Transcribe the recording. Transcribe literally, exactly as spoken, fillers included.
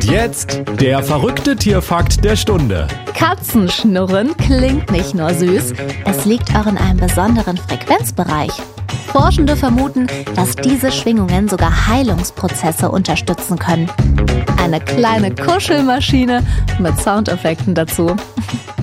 Jetzt der verrückte Tierfakt der Stunde. Katzenschnurren klingt nicht nur süß, es liegt auch in einem besonderen Frequenzbereich. Forschende vermuten, dass diese Schwingungen sogar Heilungsprozesse unterstützen können. Eine kleine Kuschelmaschine mit Soundeffekten dazu.